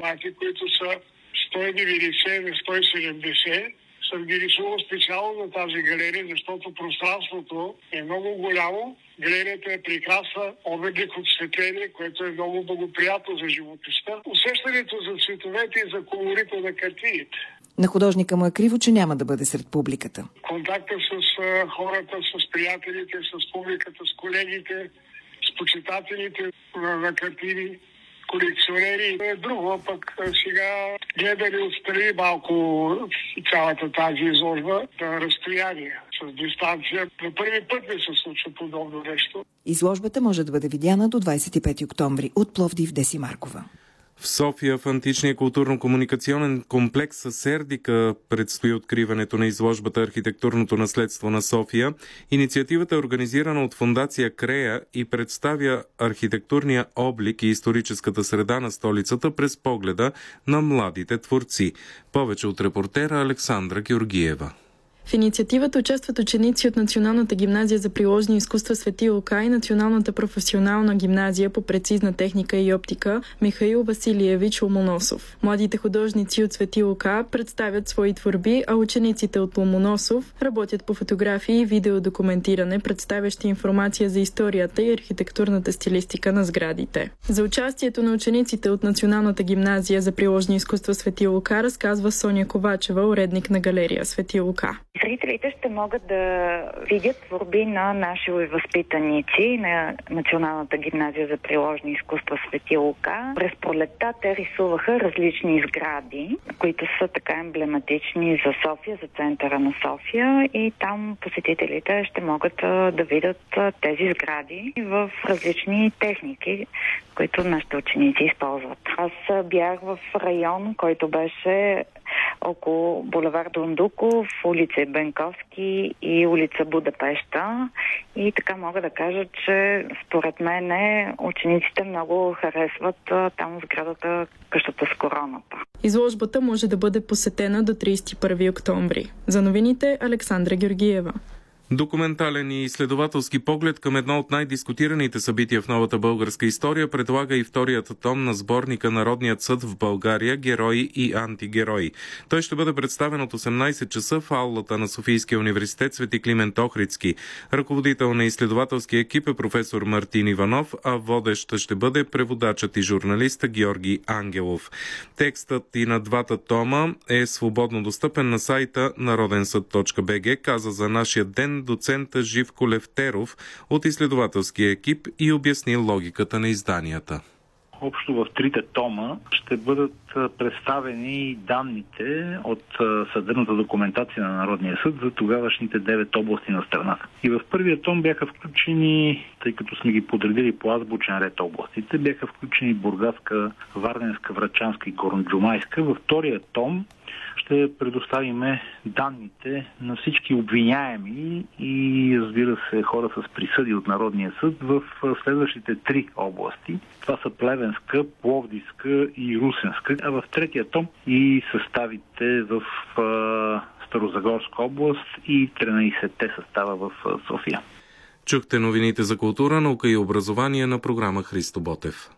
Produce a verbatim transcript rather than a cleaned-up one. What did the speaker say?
експонати, които са сто и деветдесет на сто и седемдесет. Съм ги рисувал специално за тази галерия, защото пространството е много голямо. Галерията е прекрасна, обедник от светление, което е много благоприятно за живописта. Усещането за цветовете и за колорита на картините. На художника му е криво, че няма да бъде сред публиката. Контакта с а, хората, с приятелите, с публиката, с колегите, с почитателите на, на картини, колекционери е друго, пък сега гледали отстрани малко цялата тази изложба на разстояние, с дистанция. На първи път не се случва подобно нещо. Изложбата може да бъде видяна до двадесет и пети октомври от Пловдив, Деси Маркова. В София, в античния културно-комуникационен комплекс Сердика, предстои откриването на изложбата «Архитектурното наследство на София». Инициативата е организирана от Фондация Крея и представя архитектурния облик и историческата среда на столицата през погледа на младите творци. Повече от репортера Александра Георгиева. В инициативата участват ученици от Националната гимназия за приложни изкуства Свети Лука и Националната професионална гимназия по прецизна техника и оптика Михаил Василиевич Ломоносов. Младите художници от Свети Лука представят свои творби, а учениците от Ломоносов работят по фотографии и видеодокументиране, представящи информация за историята и архитектурната стилистика на сградите. За участието на учениците от Националната гимназия за приложни изкуства Свети Лука разказва Соня Ковачева, уредник на галерия Свети Лука. Зрителите ще могат да видят творби на наши възпитаници на Националната гимназия за приложни изкуства Свети Лука. През пролетта те рисуваха различни сгради, които са така емблематични за София, за центъра на София, и там посетителите ще могат да видят тези сгради в различни техники, които нашите ученици използват. Аз бях в район, който беше около булевард Дондуков, улица Бенковски и улица Будапеща. И така мога да кажа, че според мен учениците много харесват там сградата къщата с короната. Изложбата може да бъде посетена до тридесет и първи октомври. За новините Александра Георгиева. Документален и изследователски поглед към едно от най-дискутираните събития в новата българска история предлага и вторият том на сборника Народният съд в България – герои и антигерои. Той ще бъде представен от осемнадесет часа в аулата на Софийския университет Свети Климент Охридски. Ръководител на изследователския екип е професор Мартин Иванов, а водещ ще бъде преводачът и журналист Георги Ангелов. Текстът и на двата тома е свободно достъпен на сайта народенсъд точка би джи, каза за нашия ден доцент Живко Левтеров от изследователския екип и обясни логиката на изданията. Общо в трите тома ще бъдат представени данните от съдебната документация на Народния съд за тогавашните девет области на страната. И в първия том бяха включени, тъй като сме ги подредили по азбучен ред областите, бяха включени Бургаска, Варненска, Врачанска и Коронджумайска. Във втория том ще предоставиме данните на всички обвиняеми и, разбира се, хора с присъди от Народния съд в следващите три области. Това са Плевенска, Пловдивска и Русенска. А в третия том и съставите в Старозагорска област и тринадесетте състава в София. Чухте новините за култура, наука и образование на програма Христо Ботев.